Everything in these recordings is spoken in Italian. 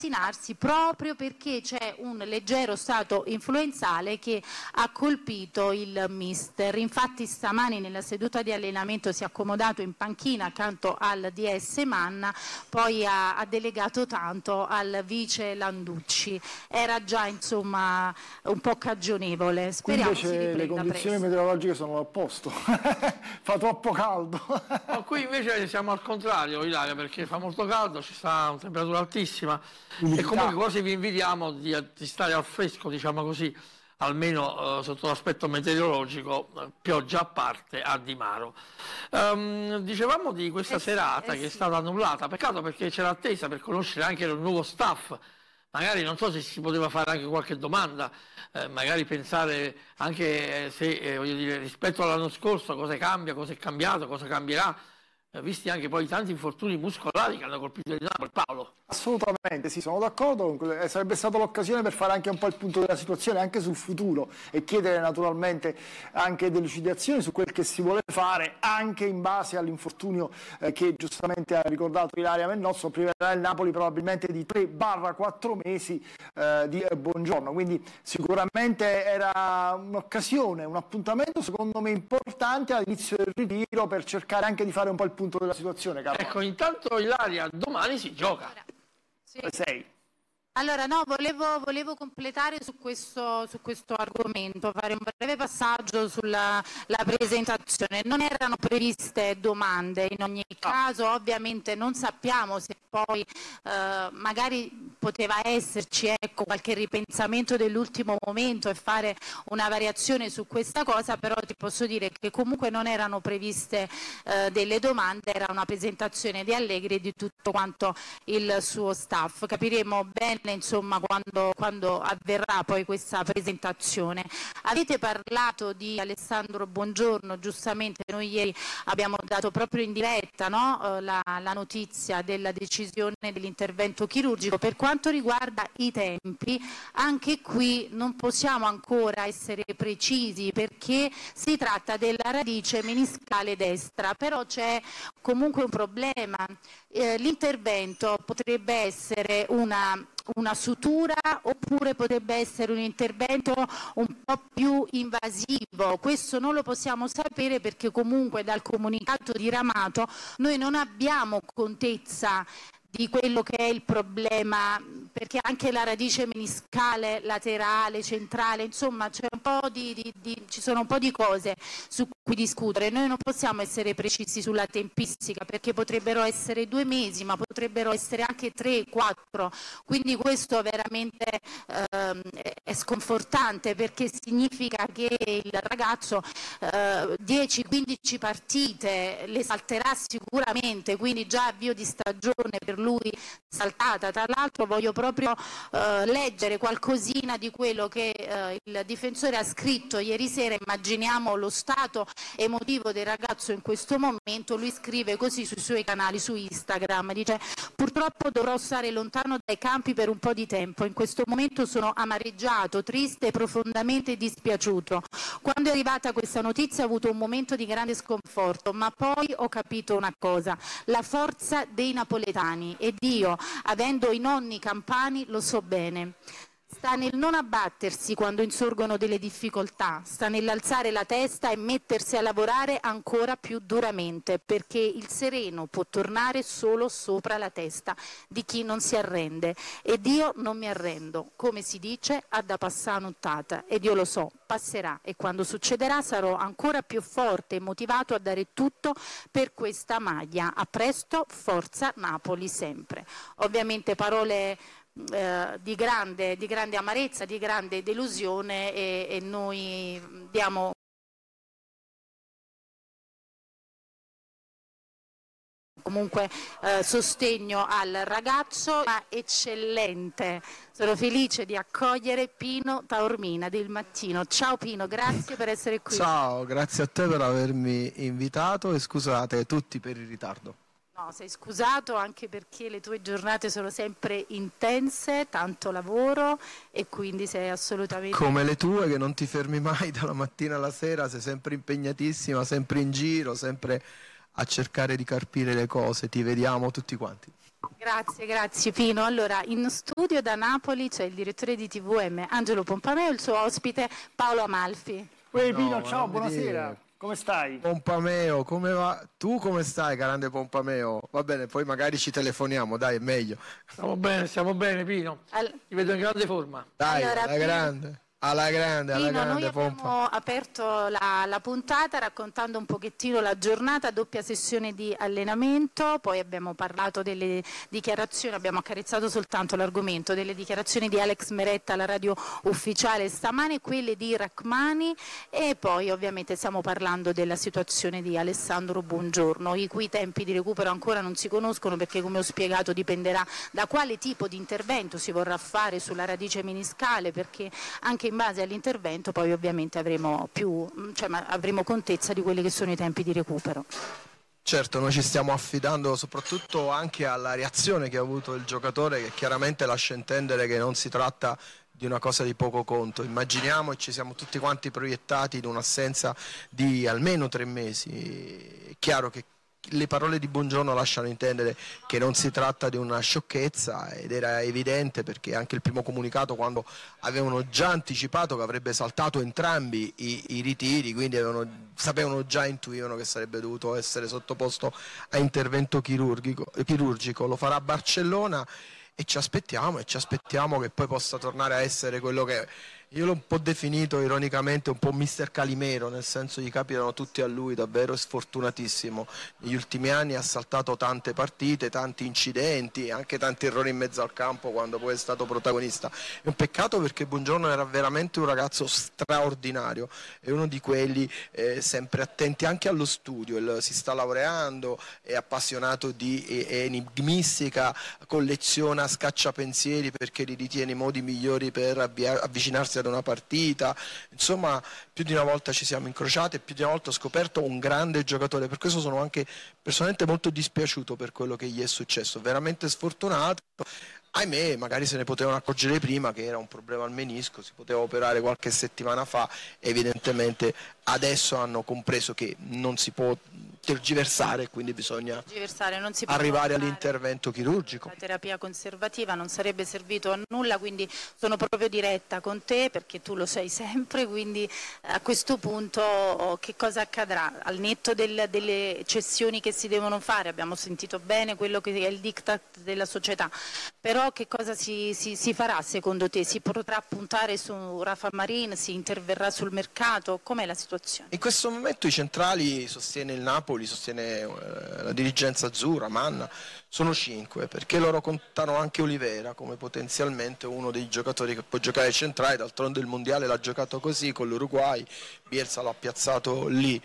vaccinarsi proprio perché c'è un leggero stato influenzale che ha colpito il mister. Infatti stamani nella seduta di allenamento si è accomodato in panchina accanto al DS Manna, poi ha delegato tanto al vice Landucci. Era già insomma un po' cagionevole. Speriamo si riprenda le condizioni presto. meteorologiche sono all'opposto, fa troppo caldo. No, qui invece siamo al contrario, Ilaria, perché fa molto caldo, ci sta una temperatura altissima e comunque quasi vi invitiamo di stare al fresco, diciamo così, almeno sotto l'aspetto meteorologico, pioggia a parte, a Di Maro. Dicevamo di questa serata che è stata annullata, peccato perché c'era attesa per conoscere anche il nuovo staff. Magari non so se si poteva fare anche qualche domanda, magari pensare anche se, voglio dire, rispetto all'anno scorso cosa cambia, cosa è cambiato, cosa cambierà, visti anche poi tanti infortuni muscolari che hanno colpito il Napoli. Paolo. Assolutamente, sì, sono d'accordo. Sarebbe stata l'occasione per fare anche un po' il punto della situazione, anche sul futuro, e chiedere naturalmente anche delucidazioni su quel che si vuole fare, anche in base all'infortunio che giustamente ha ricordato Ilaria Mennozzo, priverà il Napoli probabilmente di 3-4 mesi di buongiorno. Quindi sicuramente era un'occasione, un appuntamento secondo me importante all'inizio del ritiro per cercare anche di fare un po' il punto della situazione. Carlo. Ecco, intanto Ilaria, domani si gioca. Sì. 6. Allora no, volevo completare su questo argomento, fare un breve passaggio sulla presentazione. Non erano previste domande in ogni caso, ovviamente non sappiamo se poi magari poteva esserci qualche ripensamento dell'ultimo momento e fare una variazione su questa cosa, però ti posso dire che comunque non erano previste delle domande, era una presentazione di Allegri e di tutto quanto il suo staff. Capiremo bene insomma quando avverrà poi questa presentazione. Avete parlato di Alessandro Buongiorno, giustamente noi ieri abbiamo dato proprio in diretta, no? la notizia della decisione dell'intervento chirurgico. Per quanto riguarda i tempi, anche qui non possiamo ancora essere precisi perché si tratta della radice meniscale destra, però c'è comunque un problema. L'intervento potrebbe essere una sutura oppure potrebbe essere un intervento un po' più invasivo. Questo non lo possiamo sapere perché comunque dal comunicato diramato noi non abbiamo contezza di quello che è il problema, perché anche la radice meniscale laterale, centrale, insomma c'è un po' ci sono un po' di cose su cui discutere. Noi non possiamo essere precisi sulla tempistica perché potrebbero essere 2 mesi, ma potrebbero essere anche 3, 4. Quindi questo veramente è sconfortante perché significa che il ragazzo 10-15 partite le salterà sicuramente, quindi già avvio di stagione per lui saltata. Tra l'altro voglio proprio leggere qualcosina di quello che il difensore ha scritto ieri sera. Immaginiamo lo stato emotivo del ragazzo in questo momento. Lui scrive così sui suoi canali su Instagram, dice: purtroppo dovrò stare lontano dai campi per un po' di tempo, in questo momento sono amareggiato, triste e profondamente dispiaciuto. Quando è arrivata questa notizia ho avuto un momento di grande sconforto, ma poi ho capito una cosa: la forza dei napoletani, ed io, avendo i nonni campani, lo so bene. Sta nel non abbattersi quando insorgono delle difficoltà, sta nell'alzare la testa e mettersi a lavorare ancora più duramente, perché il sereno può tornare solo sopra la testa di chi non si arrende. Ed io non mi arrendo, come si dice, ha da passare nottata, ed io lo so, passerà, e quando succederà sarò ancora più forte e motivato a dare tutto per questa maglia. A presto, forza Napoli sempre. Ovviamente parole di grande amarezza, di grande delusione, e noi diamo comunque sostegno al ragazzo, ma eccellente. Sono felice di accogliere Pino Taormina del Mattino. Ciao Pino, grazie per essere qui. Ciao, grazie a te per avermi invitato e scusate tutti per il ritardo. No, sei scusato anche perché le tue giornate sono sempre intense, tanto lavoro, e quindi sei assolutamente... Come le tue, che non ti fermi mai dalla mattina alla sera, sei sempre impegnatissima, sempre in giro, sempre a cercare di carpire le cose. Ti vediamo tutti quanti. Grazie Pino. Allora, in studio da Napoli c'è il direttore di TVM Angelo Pompameo e il suo ospite Paolo Amalfi. Uè Pino, ciao, buonasera. Come stai? Pompameo, come va? Tu come stai, grande Pompameo? Va bene, poi magari ci telefoniamo, dai, è meglio. Stiamo bene, Pino. Ti vedo in grande forma. Dai, Allora, alla grande. Alla grande, Pino, alla grande, noi Pompa. abbiamo aperto la puntata raccontando un pochettino la giornata, doppia sessione di allenamento, poi abbiamo parlato delle dichiarazioni, abbiamo accarezzato soltanto l'argomento delle dichiarazioni di Alex Meretta alla radio ufficiale stamane, quelle di Rachmani e poi ovviamente stiamo parlando della situazione di Alessandro Buongiorno, i cui tempi di recupero ancora non si conoscono perché, come ho spiegato, dipenderà da quale tipo di intervento si vorrà fare sulla radice meniscale, perché anche in base all'intervento poi ovviamente avremo contezza di quelli che sono i tempi di recupero. Certo, noi ci stiamo affidando soprattutto anche alla reazione che ha avuto il giocatore, che chiaramente lascia intendere che non si tratta di una cosa di poco conto. Immaginiamo, e ci siamo tutti quanti proiettati in un'assenza di almeno 3 mesi. È chiaro che le parole di Buongiorno lasciano intendere che non si tratta di una sciocchezza, ed era evidente perché anche il primo comunicato, quando avevano già anticipato che avrebbe saltato entrambi i ritiri, quindi intuivano che sarebbe dovuto essere sottoposto a intervento chirurgico. Lo farà a Barcellona e ci aspettiamo che poi possa tornare a essere quello che io l'ho un po' definito ironicamente un po' Mister Calimero, nel senso gli capitano tutti a lui, davvero sfortunatissimo. Negli ultimi anni ha saltato tante partite, tanti incidenti, anche tanti errori in mezzo al campo quando poi è stato protagonista. È un peccato perché Buongiorno era veramente un ragazzo straordinario, è uno di quelli sempre attenti anche allo studio, si sta laureando, è appassionato è enigmistica, colleziona scacciapensieri perché li ritiene i modi migliori per avvicinarsi ad una partita. Insomma, più di una volta ci siamo incrociati e più di una volta ho scoperto un grande giocatore. Per questo sono anche personalmente molto dispiaciuto per quello che gli è successo, veramente sfortunato. Ahimè, magari se ne potevano accorgere prima che era un problema al menisco, si poteva operare qualche settimana fa, evidentemente adesso hanno compreso che non si può tergiversare, quindi bisogna arrivare all'intervento chirurgico. La terapia conservativa non sarebbe servito a nulla, quindi sono proprio diretta con te perché tu lo sai sempre, quindi a questo punto che cosa accadrà? Al netto delle cessioni che si devono fare, abbiamo sentito bene quello che è il diktat della società, però che cosa si farà secondo te? Si potrà puntare su Rafa Marin, si interverrà sul mercato? Com'è la situazione? In questo momento i centrali, sostiene il Napoli, sostiene la dirigenza azzurra, Manna, sono 5, perché loro contano anche Olivera come potenzialmente uno dei giocatori che può giocare centrale. D'altronde il mondiale l'ha giocato così con l'Uruguay, Bielsa l'ha piazzato lì.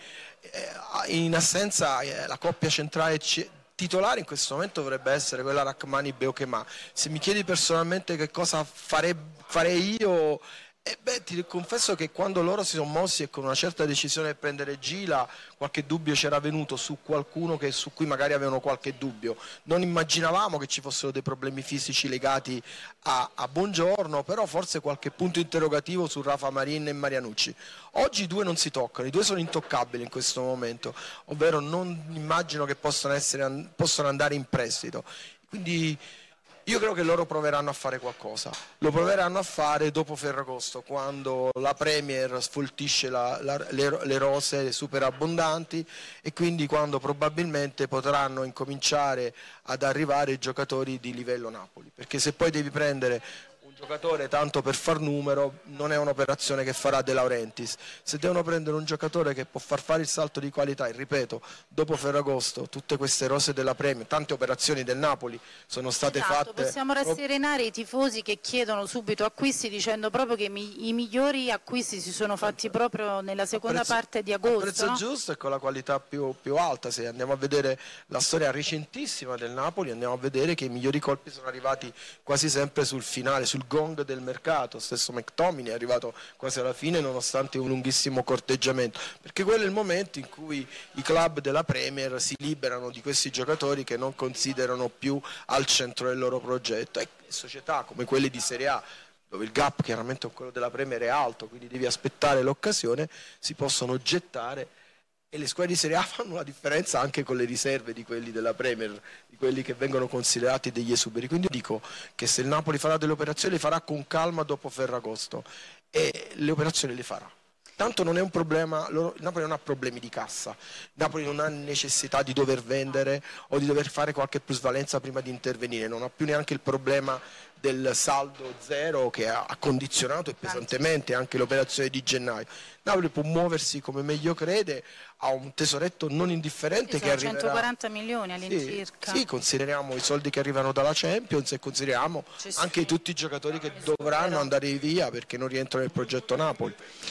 In assenza la coppia centrale titolare in questo momento dovrebbe essere quella Rachmani-Beukema. Se mi chiedi personalmente che cosa farei io, ti confesso che quando loro si sono mossi e con una certa decisione di prendere Gila, qualche dubbio c'era venuto su qualcuno su cui magari avevano qualche dubbio. Non immaginavamo che ci fossero dei problemi fisici legati a Buongiorno, però forse qualche punto interrogativo su Rafa Marin e Marianucci. Oggi i due non si toccano, i due sono intoccabili in questo momento, ovvero non immagino che possano andare in prestito. Quindi io credo che loro proveranno a fare qualcosa, lo proveranno a fare dopo Ferragosto, quando la Premier sfoltisce le rose super abbondanti e quindi quando probabilmente potranno incominciare ad arrivare i giocatori di livello Napoli, perché se poi devi prendere un giocatore tanto per far numero non è un'operazione che farà De Laurentiis. Se devono prendere un giocatore che può far fare il salto di qualità, e ripeto, dopo Ferragosto tutte queste rose della Premier, tante operazioni del Napoli sono state fatte. Possiamo rasserenare i tifosi che chiedono subito acquisti dicendo proprio che i migliori acquisti si sono fatti proprio nella seconda parte di agosto. Il prezzo giusto e con la qualità più alta. Se andiamo a vedere la storia recentissima del Napoli, andiamo a vedere che i migliori colpi sono arrivati quasi sempre sul finale, sul gong del mercato. Stesso McTominay è arrivato quasi alla fine nonostante un lunghissimo corteggiamento, perché quello è il momento in cui i club della Premier si liberano di questi giocatori che non considerano più al centro del loro progetto, e società come quelle di Serie A, dove il gap chiaramente con quello della Premier è alto, quindi devi aspettare l'occasione, si possono gettare E le squadre di Serie A fanno la differenza anche con le riserve di quelli della Premier, di quelli che vengono considerati degli esuberi. Quindi dico che se il Napoli farà delle operazioni le farà con calma dopo Ferragosto, e le operazioni le farà. Tanto non è un problema, il Napoli non ha problemi di cassa, il Napoli non ha necessità di dover vendere o di dover fare qualche plusvalenza prima di intervenire, non ha più neanche il problema del saldo zero che ha condizionato pesantemente anche l'operazione di gennaio. Napoli può muoversi come meglio crede, ha un tesoretto non indifferente che arriverà 140 milioni all'incirca. Sì, consideriamo i soldi che arrivano dalla Champions e consideriamo anche tutti i giocatori che dovranno andare via perché non rientrano nel progetto Napoli.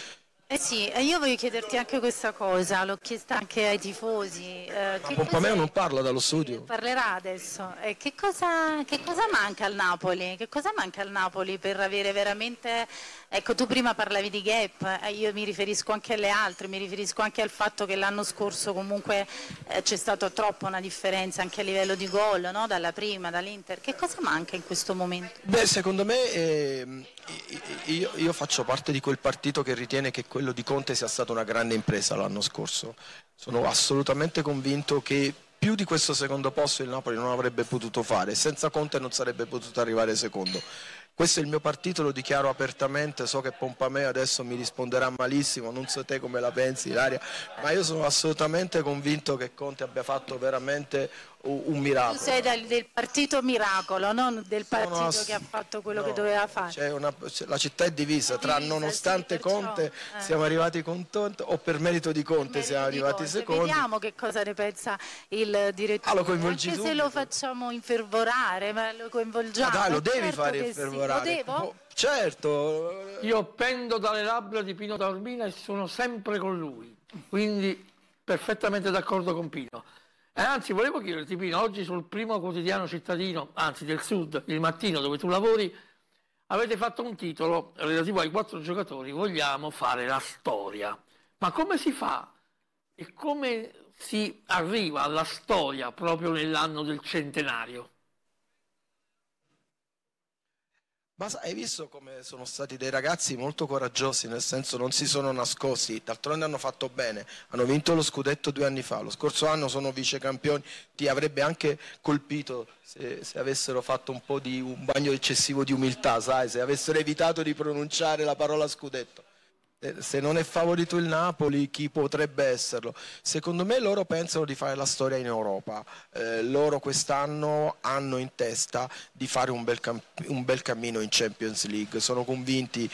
Sì, io voglio chiederti anche questa cosa, l'ho chiesta anche ai tifosi. Pompameo non parla dallo studio. Parlerà adesso. Che cosa manca al Napoli? Che cosa manca al Napoli per avere veramente... Ecco, tu prima parlavi di gap, io mi riferisco anche alle altre, mi riferisco anche al fatto che l'anno scorso comunque c'è stata troppo una differenza anche a livello di gol, no? Dalla prima, dall'Inter. Che cosa manca in questo momento? Beh, secondo me io faccio parte di quel partito che ritiene che quello di Conte sia stata una grande impresa l'anno scorso. Sono assolutamente convinto che più di questo secondo posto il Napoli non avrebbe potuto fare, senza Conte non sarebbe potuto arrivare secondo. Questo è il mio partito, lo dichiaro apertamente, so che Pompameo adesso mi risponderà malissimo, non so te come la pensi Ilaria, ma io sono assolutamente convinto che Conte abbia fatto veramente un miracolo. Tu sei del partito miracolo, non del partito che ha fatto quello che doveva fare. La città è divisa tra nonostante Conte siamo arrivati con Conte o per merito di Conte siamo arrivati secondi. Vediamo che cosa ne pensa il direttore, anche se lo facciamo infervorare, ma lo coinvolgiamo. Dai, lo devi fare infervorare. Lo devo? Certo. Io pendo dalle labbra di Pino Taormina e sono sempre con lui, quindi perfettamente d'accordo con Pino. Anzi, volevo chiederti Pino, oggi sul primo quotidiano cittadino, anzi del Sud, Il Mattino, dove tu lavori, avete fatto un titolo relativo ai 4 giocatori, vogliamo fare la storia. Ma come si fa e come si arriva alla storia proprio nell'anno del centenario? Ma hai visto come sono stati dei ragazzi molto coraggiosi, nel senso non si sono nascosti, d'altronde hanno fatto bene, hanno vinto lo scudetto 2 anni fa, lo scorso anno sono vicecampioni, ti avrebbe anche colpito se avessero fatto un bagno eccessivo di umiltà, sai, se avessero evitato di pronunciare la parola scudetto. Se non è favorito il Napoli, chi potrebbe esserlo? Secondo me loro pensano di fare la storia in Europa, loro quest'anno hanno in testa di fare un bel cammino in Champions League, sono convinti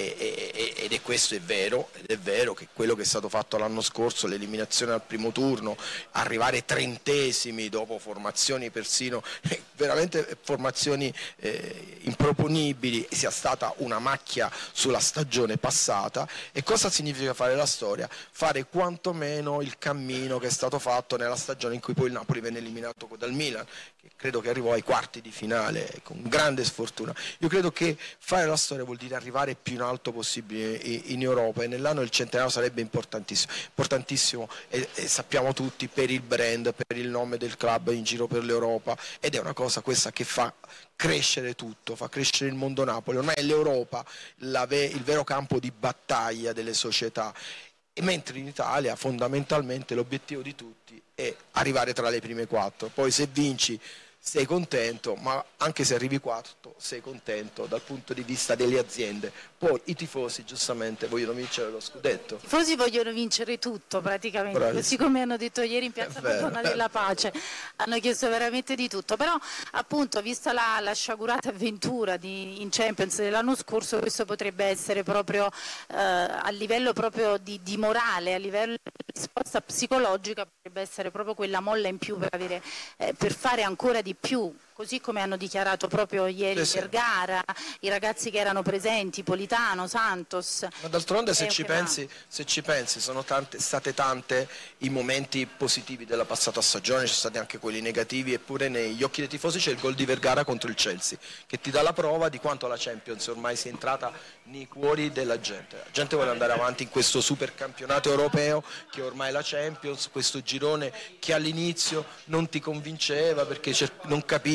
ed è questo, ed è vero che quello che è stato fatto l'anno scorso, l'eliminazione al primo turno, arrivare 30esimi dopo formazioni persino, veramente formazioni improponibili, sia stata una macchia sulla stagione passata. E cosa significa fare la storia? Fare quantomeno il cammino che è stato fatto nella stagione in cui poi il Napoli venne eliminato dal Milan, che credo che arrivò ai quarti di finale con grande sfortuna. Io credo che fare la storia vuol dire arrivare più in alto possibile in Europa, e nell'anno del centenario sarebbe importantissimo e sappiamo tutti, per il brand, per il nome del club in giro per l'Europa, ed è una cosa questa che fa crescere tutto, fa crescere il mondo Napoli. Ormai è l'Europa il vero campo di battaglia delle società, e mentre in Italia fondamentalmente l'obiettivo di tutti è arrivare tra le prime 4, poi se vinci sei contento, ma anche se arrivi quarto sei contento dal punto di vista delle aziende. Poi i tifosi giustamente vogliono vincere lo scudetto. I tifosi vogliono vincere tutto praticamente, Bravissimo. Così come hanno detto ieri in Piazza Madonna della Pace, hanno chiesto veramente di tutto, però appunto vista la sciagurata avventura in Champions dell'anno scorso, questo potrebbe essere proprio a livello proprio di morale, a livello di risposta psicologica, potrebbe essere proprio quella molla in più per fare ancora di più, così come hanno dichiarato proprio ieri Vergara, i ragazzi che erano presenti, Politano, Santos. Ma d'altronde se ci pensi sono state tante i momenti positivi della passata stagione, ci sono stati anche quelli negativi, eppure negli occhi dei tifosi c'è il gol di Vergara contro il Chelsea, che ti dà la prova di quanto la Champions ormai sia entrata nei cuori della gente. La gente vuole andare avanti in questo super campionato europeo che ormai è la Champions, questo girone che all'inizio non ti convinceva perché non capivi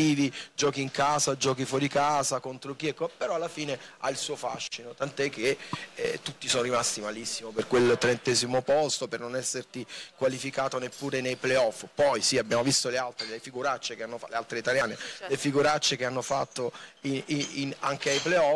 competitivi, giochi in casa, giochi fuori casa, contro chi, però alla fine ha il suo fascino, tant'è che tutti sono rimasti malissimo per quel 30° posto, per non esserti qualificato neppure nei playoff. Poi sì, abbiamo visto le figuracce che hanno fatto, le altre italiane, le figuracce che hanno fatto anche ai playoff.